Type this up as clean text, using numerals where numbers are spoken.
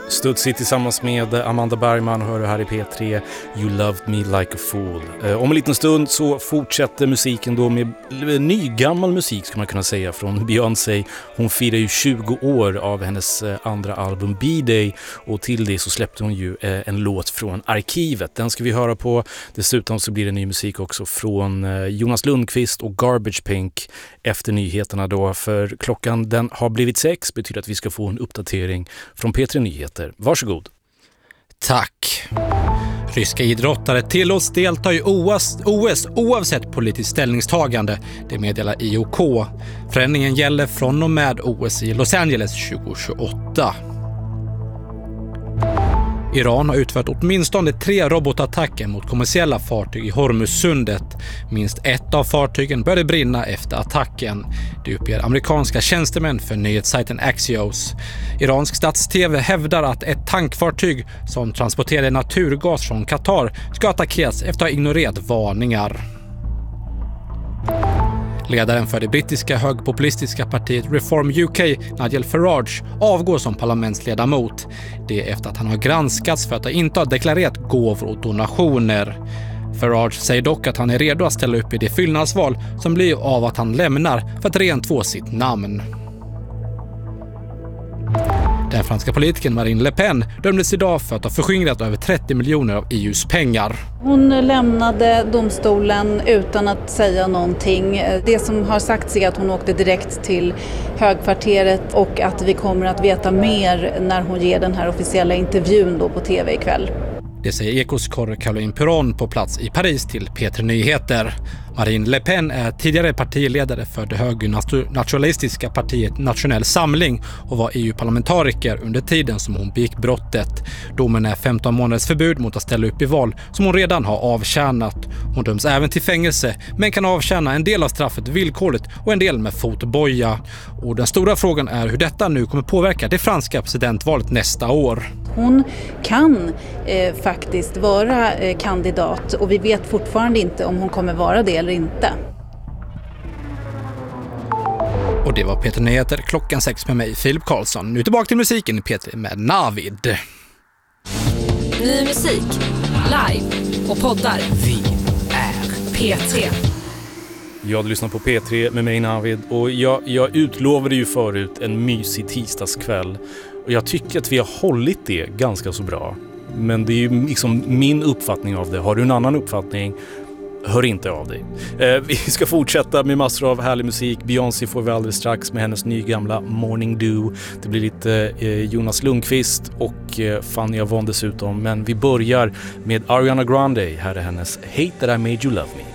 Studsigt tillsammans med Amanda Bergman hör du här i P3 You Loved Me Like a Fool. Om en liten stund så fortsätter musiken då med nygammal musik, ska man kunna säga, från Beyoncé. Hon firar ju 20 år av hennes andra album B-Day, och till det så släppte hon ju en låt från arkivet. Den ska vi höra på. Dessutom så blir det ny musik också från Jonas Lundqvist och Garbage Pink efter nyheterna då, för klockan den har blivit 6, betyder att vi ska få en uppdatering från P3 Nyheter. Varsågod. Tack. Ryska idrottare tillåts delta i OS oavsett politiskt ställningstagande, det meddelar IOK. Förändringen gäller från och med OS i Los Angeles 2028. Iran har utfört åtminstone 3 robotattacker mot kommersiella fartyg i Hormuzsundet. Minst ett av fartygen började brinna efter attacken. Det uppger amerikanska tjänstemän för nyhetssajten Axios. Iransk stats-TV hävdar att ett tankfartyg som transporterade naturgas från Qatar ska attackeras efter att ha ignorerat varningar. Ledaren för det brittiska högpopulistiska partiet Reform UK, Nigel Farage, avgår som parlamentsledamot. Det är efter att han har granskats för att inte ha deklarerat gåvor och donationer. Farage säger dock att han är redo att ställa upp i det fyllnadsval som blir av att han lämnar för att rentvå sitt namn. Den franska politikern Marine Le Pen dömdes idag för att ha förskingrat över 30 miljoner av EUs pengar. Hon lämnade domstolen utan att säga någonting. Det som har sagts är att hon åkte direkt till högkvarteret och att vi kommer att veta mer när hon ger den här officiella intervjun då på TV ikväll. Det säger Ekos Caroline Perron på plats i Paris till P3 Nyheter. Marine Le Pen är tidigare partiledare för det högernationalistiska partiet Nationell Samling och var EU-parlamentariker under tiden som hon begick brottet. Domen är 15 månaders förbud mot att ställa upp i val som hon redan har avtjänat. Hon döms även till fängelse men kan avtjäna en del av straffet villkorligt och en del med fotboja. Och den stora frågan är hur detta nu kommer påverka det franska presidentvalet nästa år. Hon kan faktiskt vara kandidat och vi vet fortfarande inte om hon kommer vara det eller inte. Och det var P3 Nyheter klockan 6 med mig, Filip Karlsson. Nu tillbaka till musiken i P3 med Navid. Ny musik, live och poddar. Vi är P3. Jag lyssnar på P3 med mig, Navid, och jag utlovade ju förut en mysig tisdagskväll. Och jag tycker att vi har hållit det ganska så bra. Men det är ju liksom min uppfattning av det. Har du en annan uppfattning, hör inte av dig. Vi ska fortsätta med massor av härlig musik. Beyoncé får vi alldeles strax med hennes nygamla Morning Dew. Det blir lite Jonas Lundqvist och Fanny Avon dessutom. Men vi börjar med Ariana Grande. Här är hennes Hate That I Made You Love Me.